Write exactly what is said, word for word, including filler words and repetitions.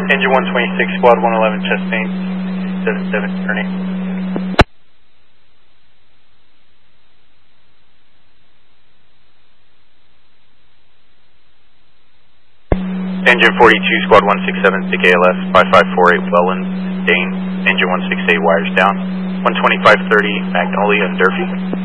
Engine one twenty-six, Squad one eleven, Chastain, seven seven, turning. Engine forty-two, Squad one six seven, take A L S, five five four eight, Welland, Dane. Engine one six eight, wires down. one twenty-five thirty, Magnolia, Durfee.